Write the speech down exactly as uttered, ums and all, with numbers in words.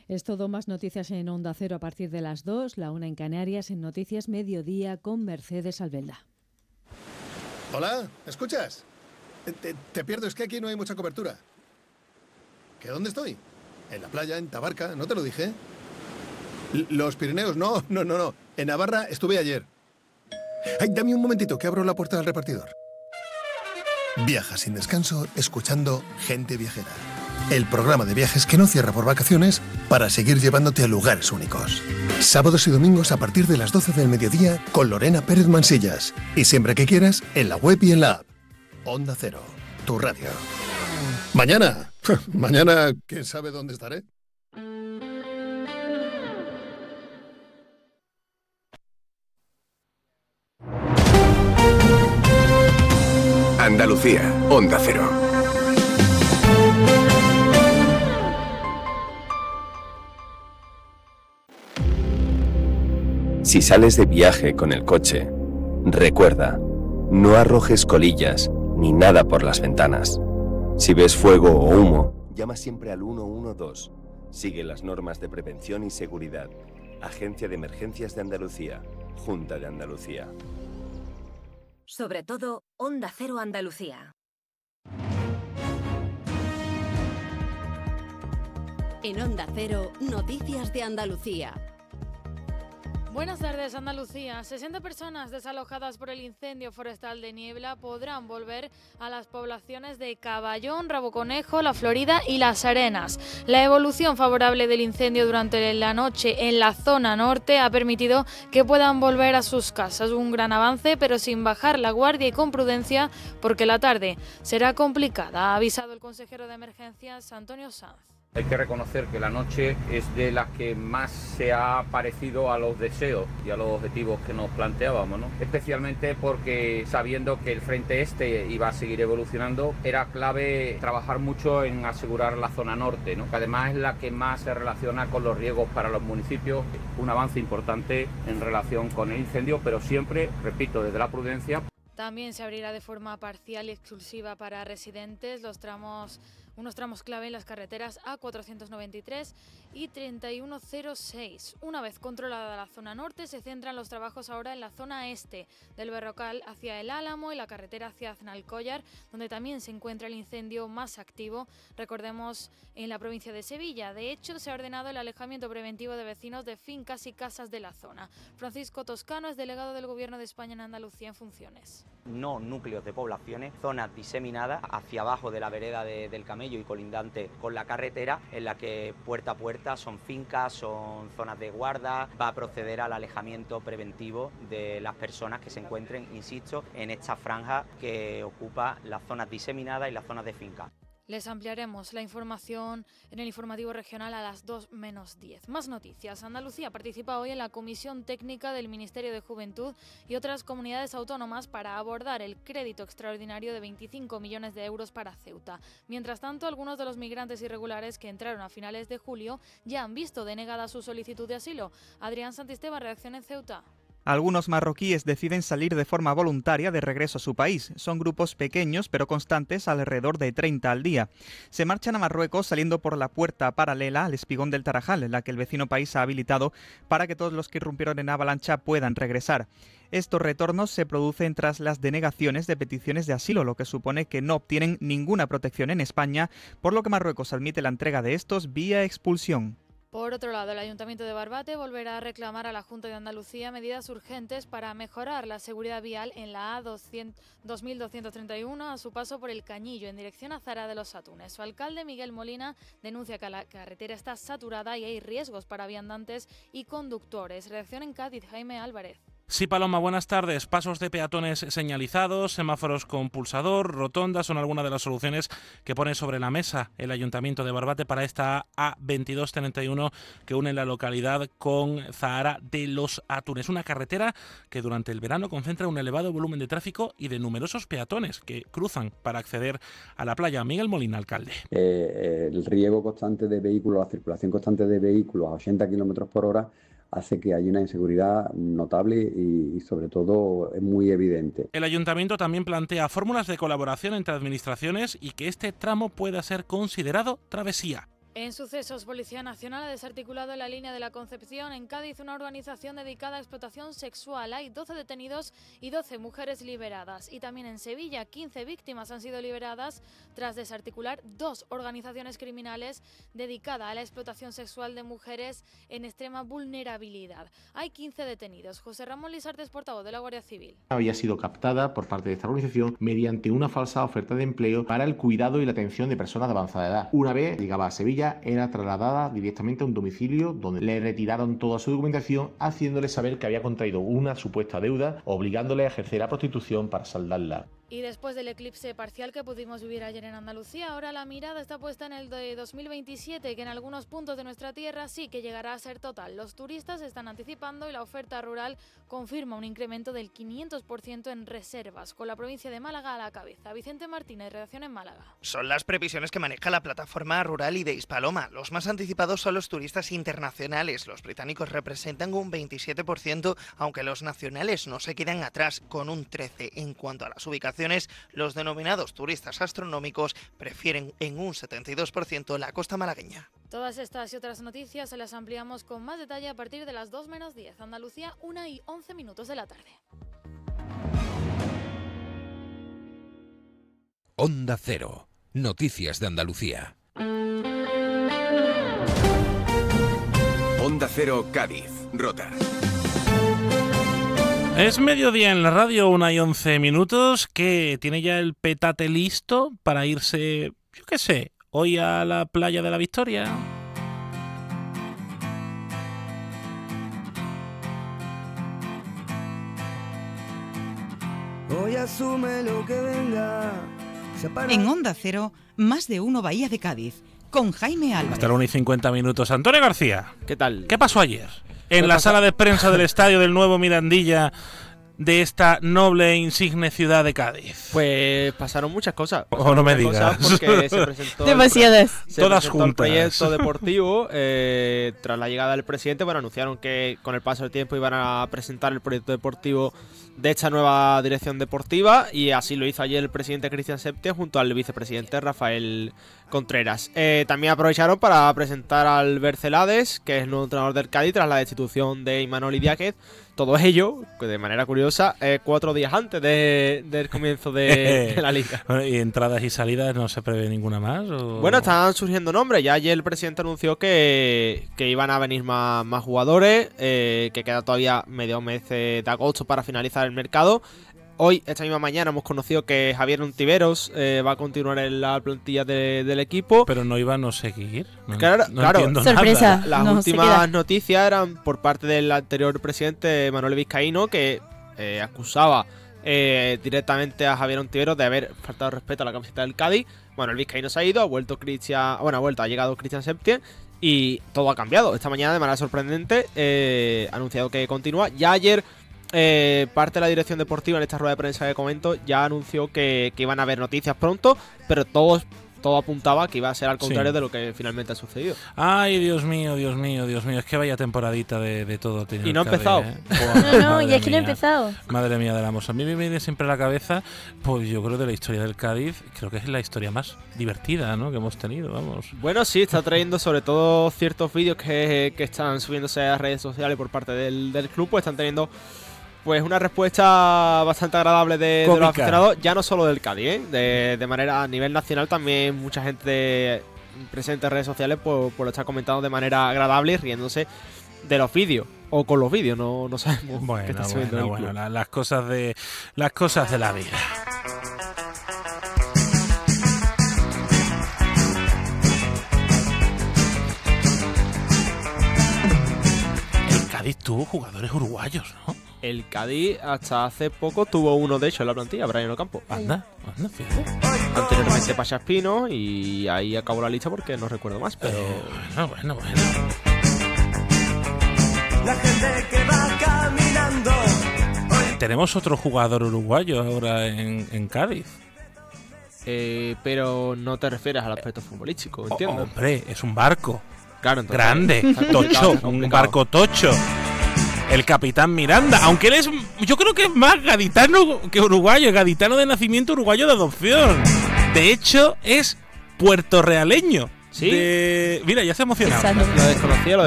Es todo, más noticias en Onda Cero a partir de las dos, la una en Canarias, en Noticias Mediodía con Mercedes Albelda. Hola, ¿me escuchas? Te, te pierdo, es que aquí no hay mucha cobertura. ¿Que dónde estoy? En la playa, en Tabarca, ¿no te lo dije? L- Los Pirineos, no, no, no, no. En Navarra estuve ayer. Ay, dame un momentito, que abro la puerta del repartidor. Viaja sin descanso, escuchando Gente Viajera. El programa de viajes que no cierra por vacaciones para seguir llevándote a lugares únicos. Sábados y domingos a partir de las doce del mediodía con Lorena Pérez Mansillas. Y siempre que quieras, en la web y en la app. Onda Cero, tu radio. Mañana, mañana, ¿quién sabe dónde estaré? Andalucía, Onda Cero. Si sales de viaje con el coche, recuerda, no arrojes colillas ni nada por las ventanas. Si ves fuego o humo, llama siempre al uno uno dos. Sigue las normas de prevención y seguridad. Agencia de Emergencias de Andalucía, Junta de Andalucía. Sobre todo, Onda Cero Andalucía. En Onda Cero, Noticias de Andalucía. Buenas tardes, Andalucía. sesenta personas desalojadas por el incendio forestal de Niebla podrán volver a las poblaciones de Caballón, Rabo Conejo, La Florida y Las Arenas. La evolución favorable del incendio durante la noche en la zona norte ha permitido que puedan volver a sus casas. Un gran avance, pero sin bajar la guardia y con prudencia, porque la tarde será complicada, ha avisado el consejero de Emergencias, Antonio Sanz. Hay que reconocer que la noche es de las que más se ha parecido a los deseos y a los objetivos que nos planteábamos, ¿no? Especialmente porque, sabiendo que el frente este iba a seguir evolucionando, era clave trabajar mucho en asegurar la zona norte, ¿no? Que además es la que más se relaciona con los riesgos para los municipios. Un avance importante en relación con el incendio, pero siempre, repito, desde la prudencia. También se abrirá de forma parcial y exclusiva para residentes los tramos, unos tramos clave en las carreteras A cuatrocientos noventa y tres y treinta y uno cero seis. Una vez controlada la zona norte, se centran los trabajos ahora en la zona este, del Berrocal hacia el Álamo y la carretera hacia Aznalcóllar, donde también se encuentra el incendio más activo, recordemos, en la provincia de Sevilla. De hecho, se ha ordenado el alejamiento preventivo de vecinos de fincas y casas de la zona. Francisco Toscano es delegado del Gobierno de España en Andalucía en funciones. No núcleos de poblaciones, zonas diseminadas hacia abajo de la vereda de, del Camello y colindante con la carretera, en la que puerta a puerta son fincas, son zonas de guarda. Va a proceder al alejamiento preventivo de las personas que se encuentren, insisto, en esta franja que ocupa las zonas diseminadas y las zonas de finca. Les ampliaremos la información en el informativo regional a las dos menos diez. Más noticias. Andalucía participa hoy en la Comisión Técnica del Ministerio de Juventud y otras comunidades autónomas para abordar el crédito extraordinario de veinticinco millones de euros para Ceuta. Mientras tanto, algunos de los migrantes irregulares que entraron a finales de julio ya han visto denegada su solicitud de asilo. Adrián Santisteban, reacción en Ceuta. Algunos marroquíes deciden salir de forma voluntaria de regreso a su país. Son grupos pequeños pero constantes, alrededor de treinta al día. Se marchan a Marruecos saliendo por la puerta paralela al espigón del Tarajal, la que el vecino país ha habilitado para que todos los que irrumpieron en avalancha puedan regresar. Estos retornos se producen tras las denegaciones de peticiones de asilo, lo que supone que no obtienen ninguna protección en España, por lo que Marruecos admite la entrega de estos vía expulsión. Por otro lado, el Ayuntamiento de Barbate volverá a reclamar a la Junta de Andalucía medidas urgentes para mejorar la seguridad vial en la A dos mil doscientos treinta y uno a su paso por el Cañillo en dirección a Zara de los Atunes. Su alcalde, Miguel Molina, denuncia que la carretera está saturada y hay riesgos para viandantes y conductores. Reacción en Cádiz, Jaime Álvarez. Sí, Paloma, buenas tardes. Pasos de peatones señalizados, semáforos con pulsador, rotondas son algunas de las soluciones que pone sobre la mesa el Ayuntamiento de Barbate para esta A veintidós treinta y uno que une la localidad con Zahara de los Atunes. Una carretera que durante el verano concentra un elevado volumen de tráfico y de numerosos peatones que cruzan para acceder a la playa. Miguel Molina, alcalde. Eh, el riego constante de vehículos, la circulación constante de vehículos a ochenta kilómetros por hora hace que haya una inseguridad notable y, y sobre todo es muy evidente. El Ayuntamiento también plantea fórmulas de colaboración entre administraciones y que este tramo pueda ser considerado travesía. En sucesos, Policía Nacional ha desarticulado en la línea de la Concepción, en Cádiz, una organización dedicada a explotación sexual. Hay doce detenidos y doce mujeres liberadas. Y también en Sevilla, quince víctimas han sido liberadas tras desarticular dos organizaciones criminales dedicadas a la explotación sexual de mujeres en extrema vulnerabilidad. Hay quince detenidos. José Ramón Lisartes, portavoz de la Guardia Civil. Había sido captada por parte de esta organización mediante una falsa oferta de empleo para el cuidado y la atención de personas de avanzada edad. Una vez llegaba a Sevilla, era trasladada directamente a un domicilio donde le retiraron toda su documentación, haciéndole saber que había contraído una supuesta deuda, obligándole a ejercer la prostitución para saldarla. Y después del eclipse parcial que pudimos vivir ayer en Andalucía, ahora la mirada está puesta en el de dos mil veintisiete, que en algunos puntos de nuestra tierra sí que llegará a ser total. Los turistas están anticipando y la oferta rural confirma un incremento del quinientos por ciento en reservas, con la provincia de Málaga a la cabeza. Vicente Martínez, redacción en Málaga. Son las previsiones que maneja la plataforma rural Ideis Paloma. Los más anticipados son los turistas internacionales. Los británicos representan un veintisiete por ciento, aunque los nacionales no se quedan atrás, con un trece por ciento. En cuanto a las ubicaciones, los denominados turistas astronómicos prefieren en un setenta y dos por ciento la costa malagueña. Todas estas y otras noticias se las ampliamos con más detalle a partir de las dos menos diez. Andalucía, una y once minutos de la tarde. Onda Cero. Noticias de Andalucía. Onda Cero Cádiz. Rota. Es mediodía en la radio, una y once minutos, que tiene ya el petate listo para irse, yo qué sé, hoy a la playa de la Victoria. Hoy asume lo que venga. En Onda Cero, más de uno Bahía de Cádiz, con Jaime Álvarez. Hasta la una y cincuenta minutos. Antonio García. ¿Qué tal? ¿Qué pasó ayer? En la sala de prensa del estadio del nuevo Mirandilla de esta noble e insigne ciudad de Cádiz. Pues pasaron muchas cosas. O oh, no me digas. Porque se presentó demasiadas. El, se Todas presentó juntas. El proyecto deportivo. Eh, tras la llegada del presidente, bueno, anunciaron que con el paso del tiempo iban a presentar el proyecto deportivo de esta nueva dirección deportiva, y así lo hizo ayer el presidente Cristian Septia junto al vicepresidente Rafael Contreras. Eh, también aprovecharon para presentar a Albert Celades, que es el nuevo entrenador del Cádiz tras la destitución de Imanol Idiáquez. Todo ello, de manera curiosa, eh, cuatro días antes de, del comienzo de, de la liga. Bueno, ¿y entradas y salidas no se prevé ninguna más? ¿O? Bueno, están surgiendo nombres. Ya ayer el presidente anunció que, que iban a venir más, más jugadores, eh, que queda todavía medio mes de agosto para finalizar el mercado. Hoy, esta misma mañana, hemos conocido que Javier Ontiveros eh, va a continuar en la plantilla de, del equipo. Pero no iba a no seguir. No, claro, no claro. entiendo Sorpresa. nada. Las no, últimas noticias eran por parte del anterior presidente Manuel Vizcaíno, que eh, acusaba eh, directamente a Javier Ontiveros de haber faltado respeto a la camiseta del Cádiz. Bueno, el Vizcaíno se ha ido, ha vuelto Cristian, bueno, ha vuelto, ha llegado Cristian Septién y todo ha cambiado. Esta mañana, de manera sorprendente, eh, ha anunciado que continúa. Ya ayer Eh, parte de la dirección deportiva, en esta rueda de prensa que comento, ya anunció que, que iban a haber noticias pronto, pero todo, todo apuntaba que iba a ser al contrario sí. de lo que finalmente ha sucedido. Ay, Dios mío, Dios mío, Dios mío, es que vaya temporadita de, de todo. Y no ha empezado. ¿eh? No, no, y es que no ha empezado. Madre mía del amor. A mí me viene siempre a la cabeza, pues yo creo de la historia del Cádiz, creo que es la historia más divertida, ¿no?, que hemos tenido, vamos. Bueno, sí, está trayendo sobre todo ciertos vídeos que, que están subiéndose a redes sociales por parte del, del club, pues están teniendo pues una respuesta bastante agradable de, de los aficionados, ya no solo del Cádiz, ¿eh? de, de manera a nivel nacional también mucha gente presente en redes sociales pues, pues lo está comentando de manera agradable y riéndose de los vídeos o con los vídeos, no, no sabemos bueno, qué está bueno, subiendo bueno, el club. La, las cosas de las cosas de la vida. El Cádiz tuvo jugadores uruguayos, ¿no? El Cádiz hasta hace poco tuvo uno de hecho en la plantilla, Brian Ocampo. Anda, anda, fíjate. Anteriormente Pacha Espino y ahí acabó la lista porque no recuerdo más, pero... Eh, bueno, bueno, bueno. La gente que va caminando. Tenemos otro jugador uruguayo ahora en, en Cádiz. Eh, pero no te refieres al aspecto futbolístico, entiendo. Oh, hombre, es un barco. Claro, entonces, grande, tocho, un barco tocho. El capitán Miranda, aunque él es, yo creo que es más gaditano que uruguayo, gaditano de nacimiento, uruguayo de adopción. De hecho, es puertorrealeño. ¿Sí? De... Mira, ya se ha emocionado. Lo desconocía, lo